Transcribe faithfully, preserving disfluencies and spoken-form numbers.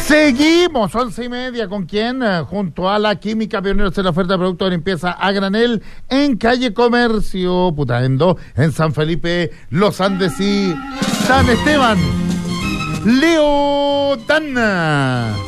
Seguimos, once y media, ¿con quién? Junto a la Química, pioneros en la oferta de productos de limpieza a granel en calle Comercio, Putaendo, en San Felipe, Los Andes y San Esteban. Leo Dana.